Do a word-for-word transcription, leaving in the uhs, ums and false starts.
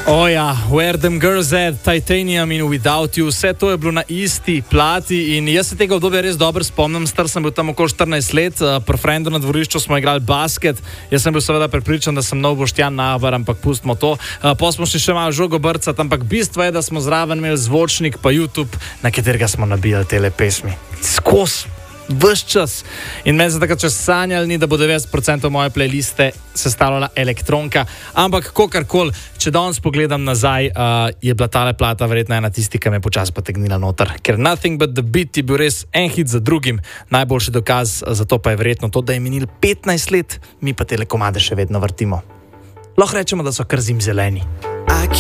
Oja, Where Them Girls At, Titanium in Without You, vse to je bilo na isti plati in jaz se tega obdobja res dobro spomnim, star sem bil tam okoli štirinajst let, pri frendu na dvorišču smo igrali basket, jaz sem bil seveda prepričan, da sem nov Boštjan Nahbar, ampak pustimo to, pa smo še malo žogo brcati, ampak bistvo je, da smo zraven imeli zvočnik pa YouTube, na katerega smo nabijali tele pesmi. Skos! Ves čas. In meni se takrat čas sanjali ni, da bo devetdeset procentov moje playliste sestavljala elektronka, ampak kakorkoli, če danes pogledam nazaj, uh, je bila tale plata verjetno ena tisti, ki me počasi potegnila noter, ker Nothing But The Beat je bil res en hit za drugim, najboljši dokaz za to pa je verjetno to, da je minil petnajst let, mi pa tele komade še vedno vrtimo. Lahko rečemo, da so kar zimzeleni.